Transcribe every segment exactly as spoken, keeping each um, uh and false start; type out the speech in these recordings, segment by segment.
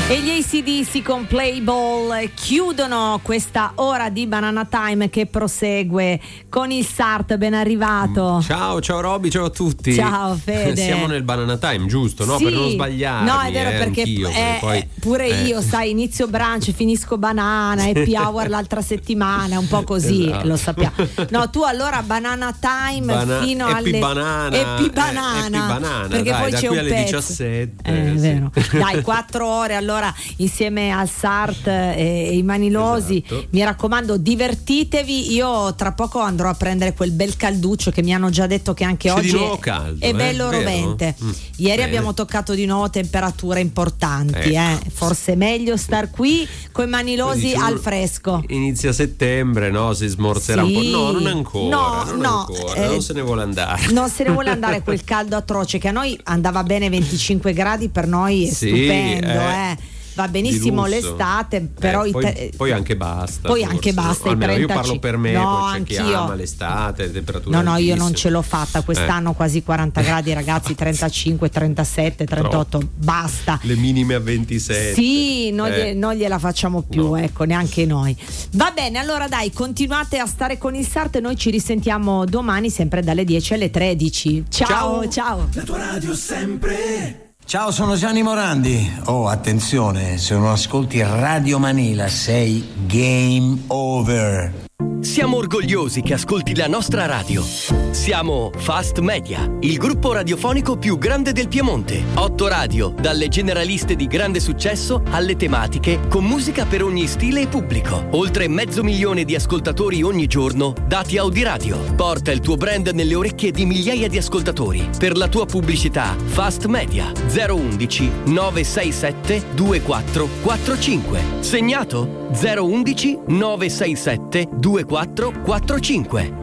E gli A C D C con Play Ball chiudono questa ora di Banana Time che prosegue con il Sart. Ben arrivato. Ciao, ciao Roby, ciao a tutti. Ciao Fede. Siamo nel Banana Time, giusto? No, sì. per non sbagliarmi. No, è vero, eh, perché, anch'io, eh, perché poi, pure eh. io, sai, inizio brunch, finisco banana, happy hour l'altra settimana, un po' così, esatto. Lo sappiamo. No, tu allora Banana Time Bana- fino happy alle banana, happy eh, banana, happy banana, perché dai, poi da c'è qui un alle pezzo. diciassette, Eh, è sì. vero. Dai, quattro ore allora insieme al Sart e i Manilosi. Esatto. Mi raccomando, divertitevi. Io tra poco andrò a prendere quel bel calduccio che mi hanno già detto che anche C'è oggi di nuovo è, caldo, è eh? bello Vero? rovente. Mm, Ieri bene. abbiamo toccato di nuovo temperature importanti, Ecco. eh. Forse è meglio star qui coi Manilosi Dici, al uno fresco. Inizia settembre, no? Si smorzerà Sì. un po'. No, non ancora. No, non no, ancora. eh, non se ne vuole andare. Non se ne vuole andare quel caldo atroce che a noi andava bene, venticinque gradi per noi è Sì, stupendo, eh. eh. Va benissimo Di lusso. l'estate, però eh, i poi, te- poi anche basta. poi forse. anche basta. Almeno i io trentacinque parlo per me, no, poi c'è chi anch'io. ama l'estate, le temperature No, no, io non altissime. ce l'ho fatta. Quest'anno Eh. quasi quaranta gradi, ragazzi, trentacinque, trentasette, trentotto, Troppo. basta. Le minime a ventisette. Sì, non, Eh. glie- non gliela facciamo più, No. ecco, neanche noi. Va bene, allora dai, continuate a stare con il Sart e noi ci risentiamo domani sempre dalle dieci alle tredici. Ciao, ciao. ciao. La tua radio sempre. Ciao, sono Gianni Morandi. Oh, attenzione, se non ascolti Radio Manila sei game over. Siamo orgogliosi che ascolti la nostra radio. Siamo Fast Media, il gruppo radiofonico più grande del Piemonte. Otto radio, dalle generaliste di grande successo alle tematiche, con musica per ogni stile e pubblico. Oltre mezzo milione di ascoltatori ogni giorno, dati Audiradio. Porta il tuo brand nelle orecchie di migliaia di ascoltatori. Per la tua pubblicità, Fast Media zero undici nove sei sette due quattro quattro cinque. Segnato zero undici nove sei sette due quattro quattro cinque.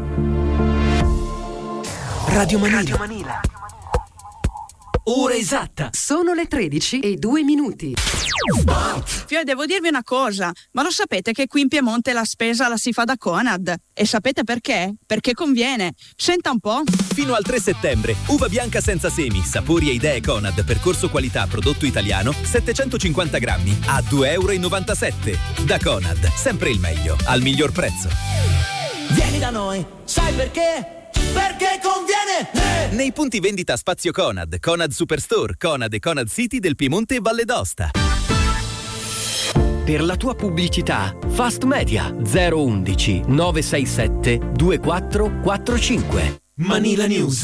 Radio Manila. Ora esatta. Sono le tredici e due minuti. Fio, devo dirvi una cosa, ma lo sapete che qui in Piemonte la spesa la si fa da Conad? E sapete perché? Perché conviene. Senta un po'. Fino al tre settembre, uva bianca senza semi, sapori e idee Conad, percorso qualità prodotto italiano, settecentocinquanta grammi a due virgola novantasette euro. Da Conad, sempre il meglio, al miglior prezzo. Vieni da noi, sai perché? Perché conviene! Eh! Nei punti vendita Spazio Conad, Conad Superstore, Conad e Conad City del Piemonte e Valle d'Aosta. Per la tua pubblicità, Fast Media zero undici nove sei sette due quattro quattro cinque. Manila News.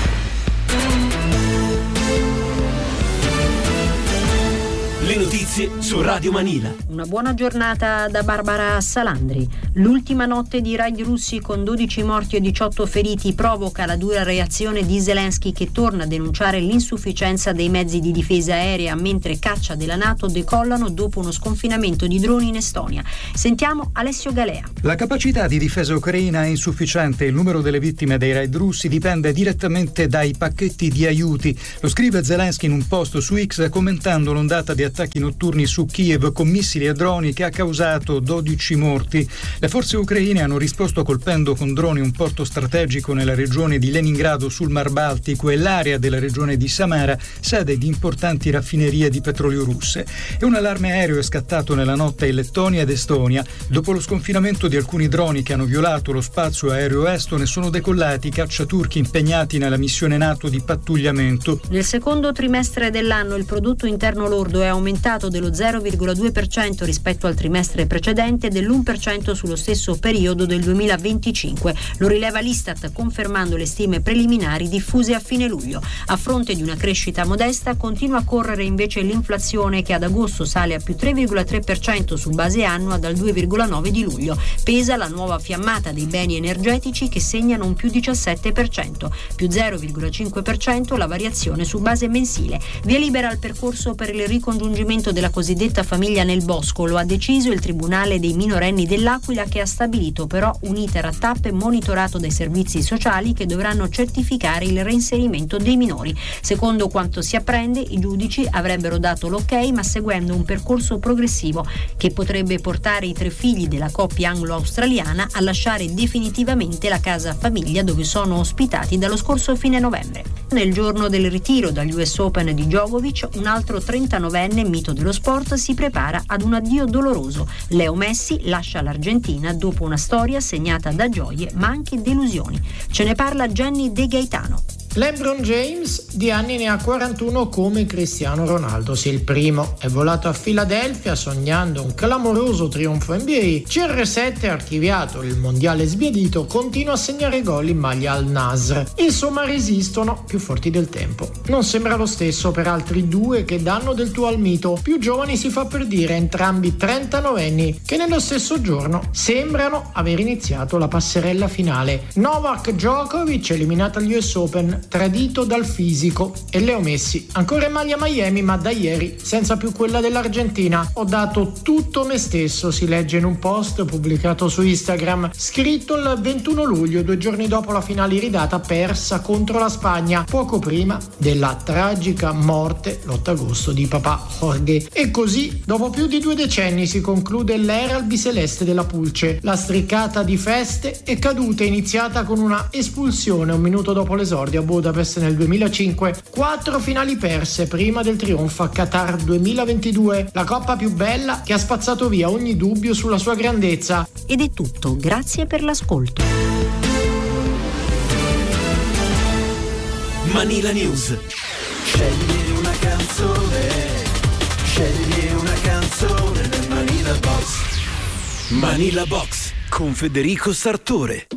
Le notizie su Radio Manila. Una buona giornata da Barbara Salandri. L'ultima notte di raid russi con dodici morti e diciotto feriti provoca la dura reazione di Zelensky, che torna a denunciare l'insufficienza dei mezzi di difesa aerea mentre caccia della NATO decollano dopo uno sconfinamento di droni in Estonia. Sentiamo Alessio Galea. La capacità di difesa ucraina è insufficiente. Il numero delle vittime dei raid russi dipende direttamente dai pacchetti di aiuti. Lo scrive Zelensky in un post su X commentando l'ondata di attacchi notturni su Kiev con missili e droni che ha causato dodici morti. Le forze ucraine hanno risposto colpendo con droni un porto strategico nella regione di Leningrado sul Mar Baltico e l'area della regione di Samara, sede di importanti raffinerie di petrolio russe. E un allarme aereo è scattato nella notte in Lettonia ed Estonia. Dopo lo sconfinamento di alcuni droni che hanno violato lo spazio aereo estone, sono decollati i cacciaturchi impegnati nella missione NATO di pattugliamento. Nel secondo trimestre dell'anno il prodotto interno lordo è aumentato dello zero virgola due per cento rispetto al trimestre precedente e dell'uno per cento sullo stesso periodo del duemilaventicinque. Lo rileva l'Istat, confermando le stime preliminari diffuse a fine luglio. A fronte di una crescita modesta, continua a correre invece l'inflazione, che ad agosto sale a più tre virgola tre per cento su base annua dal due virgola nove di luglio. Pesa la nuova fiammata dei beni energetici, che segnano un più diciassette per cento, più zero virgola cinque per cento la variazione su base mensile. Via libera al percorso per il ricongiungimento della cosiddetta famiglia nel bosco. Lo ha deciso il Tribunale dei minorenni dell'Aquila, che ha stabilito però un iter a tappe monitorato dai servizi sociali, che dovranno certificare il reinserimento dei minori. Secondo quanto si apprende, i giudici avrebbero dato l'ok, ma seguendo un percorso progressivo che potrebbe portare i tre figli della coppia anglo-australiana a lasciare definitivamente la casa famiglia dove sono ospitati dallo scorso fine novembre. Nel giorno del ritiro dagli U S Open di Djokovic, un altro trentanovenne mito dello sport si prepara ad un addio doloroso. Leo Messi lascia l'Argentina dopo una storia segnata da gioie ma anche delusioni. Ce ne parla Jenny De Gaetano. LeBron James di anni ne ha quarantuno come Cristiano Ronaldo. Se il primo è volato a Filadelfia sognando un clamoroso trionfo N B A, C R sette, archiviato il mondiale sbiadito, continua a segnare gol in maglia al Nasr. Insomma, resistono più forti del tempo. Non sembra lo stesso per altri due che danno del tuo al mito. Più giovani si fa per dire, entrambi trentanovenni, che nello stesso giorno sembrano aver iniziato la passerella finale. Novak Djokovic eliminato agli U S Open, tradito dal fisico, e Leo Messi ancora in maglia Miami ma da ieri senza più quella dell'Argentina. Ho dato tutto me stesso, si legge in un post pubblicato su Instagram, scritto il ventuno luglio, due giorni dopo la finale iridata persa contro la Spagna, poco prima della tragica morte l'otto agosto di papà Jorge. E così, dopo più di due decenni, si conclude l'era albiceleste della Pulce. La striccata di feste è caduta, iniziata con una espulsione un minuto dopo l'esordio a Budapest nel duemilacinque, quattro finali perse prima del trionfo a Qatar duemilaventidue, la coppa più bella che ha spazzato via ogni dubbio sulla sua grandezza. Ed è tutto, grazie per l'ascolto. Manila News. Scegli una canzone, scegli una canzone nel Manila Box. Manila Box con Federico Sartore.